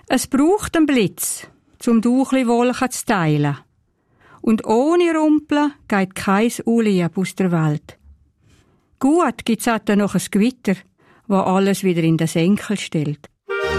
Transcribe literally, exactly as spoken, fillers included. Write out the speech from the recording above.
Es braucht einen Blitz, um Duchli Wolken zu teilen. Und ohne Rumpeln geht kein Ulieb aus der Welt. Gut gibt's auch noch ein Gewitter, wo alles wieder in den Senkel stellt.